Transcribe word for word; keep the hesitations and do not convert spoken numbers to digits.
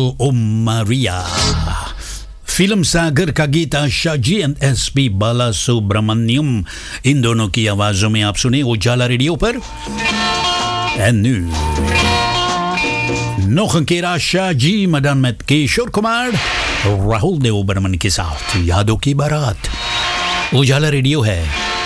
ओ मारिया, फिल्म सागर का गीत आशा जी एंड एस पी बाला सुब्रमण्यम, इन दोनों की आवाजों में आप सुने उजाला रेडियो पर. And nog een keer Asha ji Madan met Kishore Kumar, Rahul Dev Barman के साथ यादों की बारात. उजाला रेडियो है